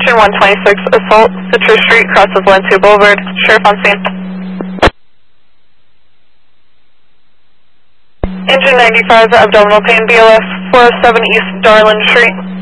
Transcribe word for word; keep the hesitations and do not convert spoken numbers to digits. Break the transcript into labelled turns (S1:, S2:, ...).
S1: Engine one twenty-six, assault, Citrus Street, crosses Valencia Boulevard. Sheriff on scene. Engine ninety-five, abdominal pain, B L S four oh seven East Darland Street.